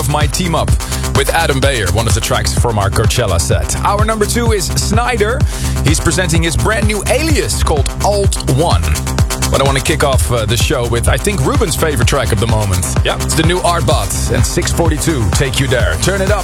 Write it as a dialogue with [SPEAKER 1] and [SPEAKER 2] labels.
[SPEAKER 1] of my team up with Adam Beyer, one of the tracks from our Coachella set. Our number 2 is Snyder. He's presenting his brand new alias called Alt 1. But I want to kick off the show with, I think, Ruben's favorite track of the moment. Yeah, it's the new Artbot and 642, Take You There. Turn it up.